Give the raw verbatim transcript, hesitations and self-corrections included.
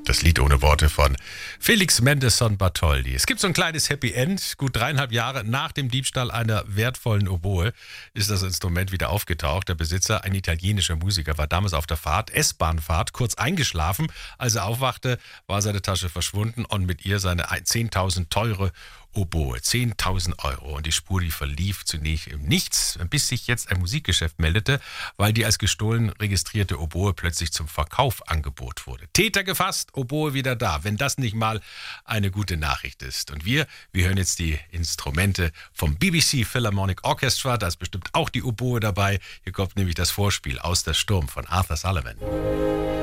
Das Lied ohne Worte von Felix Mendelssohn Bartholdy. Es gibt so ein kleines Happy End. Gut dreieinhalb Jahre nach dem Diebstahl einer wertvollen Oboe ist das Instrument wieder aufgetaucht. Der Besitzer, ein italienischer Musiker, war damals auf der Fahrt, S-Bahn-Fahrt, kurz eingeschlafen. Als er aufwachte, war seine Tasche verschwunden und mit ihr seine zehntausend teure Oboe. zehntausend Euro. Und die Spur, die verlief zunächst im Nichts, bis sich jetzt ein Musikgeschäft meldete, weil die als gestohlen registrierte Oboe plötzlich zum Verkauf angeboten wurde. Täter gefasst, Oboe wieder da. Wenn das nicht mal eine gute Nachricht ist. Und wir, wir hören jetzt die Instrumente vom B B C Philharmonic Orchestra. Da ist bestimmt auch die Oboe dabei. Hier kommt nämlich das Vorspiel aus der Sturm von Arthur Sullivan.